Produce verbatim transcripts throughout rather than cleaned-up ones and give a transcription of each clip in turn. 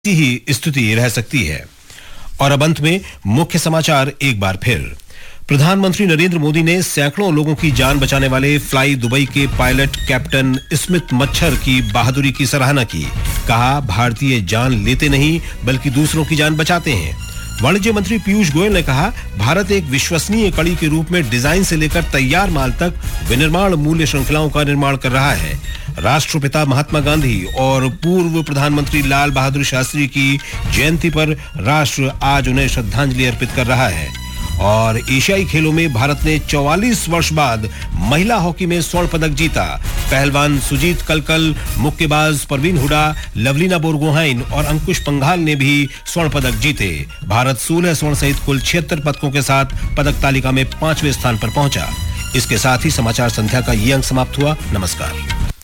ही स्थिति रह सकती है। और अब अंत में मुख्य समाचार एक बार फिर। प्रधानमंत्री नरेंद्र मोदी ने सैकड़ों लोगों की जान बचाने वाले फ्लाई दुबई के पायलट कैप्टन स्मिथ मच्छर की बहादुरी की सराहना की। कहा, भारतीय जान लेते नहीं बल्कि दूसरों की जान बचाते हैं। वाणिज्य मंत्री पीयूष गोयल ने कहा, भारत एक विश्वसनीय कड़ी के रूप में डिजाइन से लेकर तैयार माल तक विनिर्माण मूल्य श्रृंखलाओं का निर्माण कर रहा है। राष्ट्रपिता महात्मा गांधी और पूर्व प्रधानमंत्री लाल बहादुर शास्त्री की जयंती पर राष्ट्र आज उन्हें श्रद्धांजलि अर्पित कर रहा है। और एशियाई खेलों में भारत ने चौवालीस वर्ष बाद महिला हॉकी में स्वर्ण पदक जीता। पहलवान सुजीत कलकल, मुक्केबाज परवीन हुडा, लवलीना बोरगोहाइन और अंकुश पंघाल ने भी स्वर्ण पदक जीते। भारत सोलह स्वर्ण सहित कुल छिहत्तर पदकों के साथ पदक तालिका में पांचवें स्थान पर पहुंचा। इसके साथ ही समाचार संध्या का ये अंक समाप्त हुआ। नमस्कार।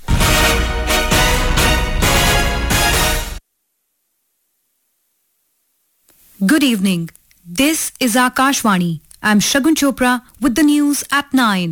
Good evening. This is Akashvani. I'm Shagun Chopra with the news at nine.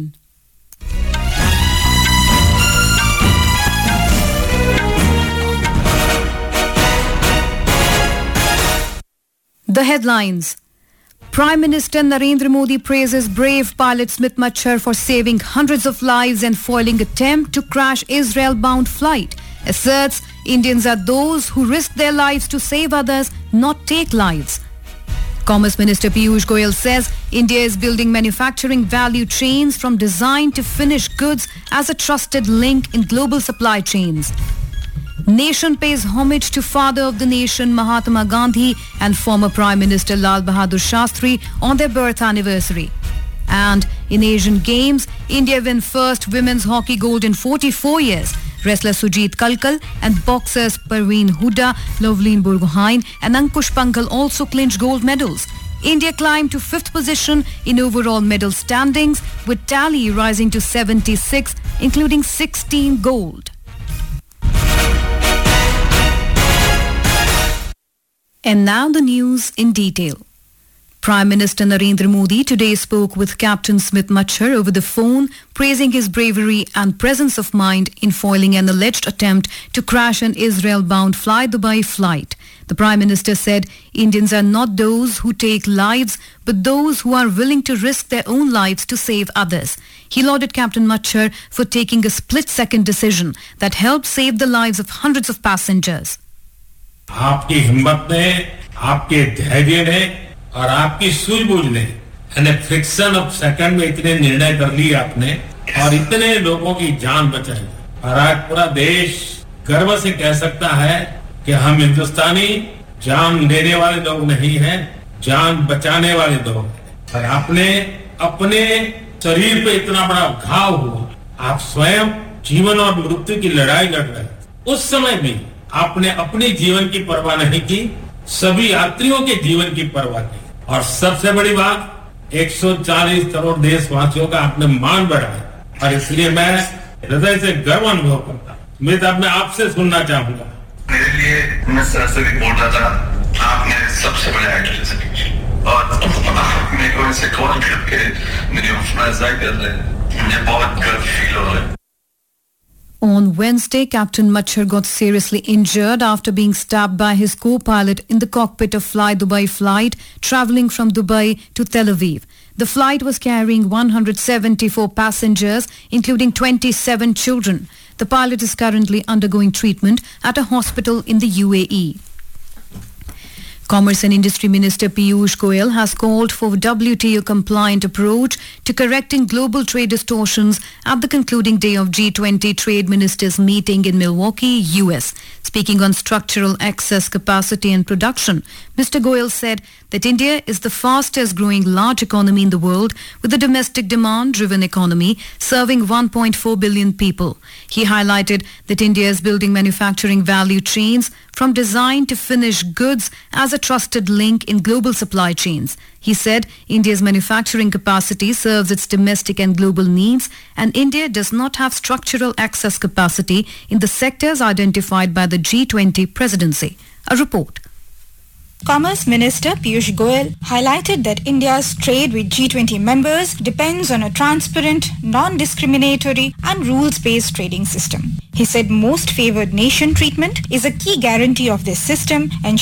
The headlines. Prime Minister Narendra Modi praises brave pilot Smith Machar for saving hundreds of lives and foiling attempt to crash Israel-bound flight. Asserts Indians are those who risk their lives to save others, not take lives. Commerce Minister Piyush Goyal says India is building manufacturing value chains from design to finished goods as a trusted link in global supply chains. Nation pays homage to father of the nation Mahatma Gandhi and former Prime Minister Lal Bahadur Shastri on their birth anniversary. And in Asian Games, India win first women's hockey gold in forty-four years. Wrestler Sujit Kalkal and boxers Parveen Huda, Loveleen Borgohain and Ankush Panghal also clinched gold medals. India climbed to fifth position in overall medal standings, with tally rising to seventy-six, including sixteen gold. And now the news in detail. Prime Minister Narendra Modi today spoke with Captain Smith Machar over the phone, praising his bravery and presence of mind in foiling an alleged attempt to crash an Israel-bound Fly Dubai flight. The Prime Minister said Indians are not those who take lives, but those who are willing to risk their own lives to save others. He lauded Captain Machar for taking a split-second decision that helped save the lives of hundreds of passengers. आपकी हिम्मत ने, आपके धैर्य ने और आपकी सूझबूझ ने यानी फ्रिक्शन ऑफ सेकंड में इतने निर्णय कर लिए आपने और इतने लोगों की जान बचाई। और आज पूरा देश गर्व से कह सकता है कि हम हिंदुस्तानी जान लेने वाले लोग नहीं हैं, जान बचाने वाले लोग हैं। और आपने अपने शरीर पे इतना बड़ा घाव हुआ, आप स्वयं जीवन और मृत्यु की लड़ाई लड़ रहे, उस समय भी आपने अपनी जीवन की परवाह नहीं की, सभी यात्रियों के जीवन की परवाह की। और सबसे बड़ी बात, एक सौ चालीस करोड़ देशवासियों का आपने मान बढ़ाया। और इसलिए मैं हृदय से गर्व अनुभव करता हूं। मैं अब मैं आपसे सुनना चाहूंगा। मेरे लिए मैं सर से भी बोल रहा था, आपने सबसे बड़े एक्टर और मेरे को इसे कॉल करके मेरी हौसला अफजाई कर रहे हैं। मुझे बहुत गर्व फील हो रहा है। On Wednesday, Captain Machar got seriously injured after being stabbed by his co-pilot in the cockpit of Fly Dubai flight traveling from Dubai to Tel Aviv. The flight was carrying one hundred seventy-four passengers, including twenty-seven children. The pilot is currently undergoing treatment at a hospital in the U A E. Commerce and Industry Minister Piyush Goyal has called for a W T O-compliant approach to correcting global trade distortions at the concluding day of G twenty Trade Ministers meeting in Milwaukee, U S. Speaking on structural excess capacity and production, Mister Goyal said that India is the fastest growing large economy in the world, with a domestic demand-driven economy serving one point four billion people. He highlighted that India is building manufacturing value chains from design to finished goods as a trusted link in global supply chains. He said India's manufacturing capacity serves its domestic and global needs, and India does not have structural excess capacity in the sectors identified by the G twenty presidency. A report. Commerce Minister Piyush Goyal highlighted that India's trade with G twenty members depends on a transparent, non-discriminatory and rules-based trading system. He said most favored nation treatment is a key guarantee of this system and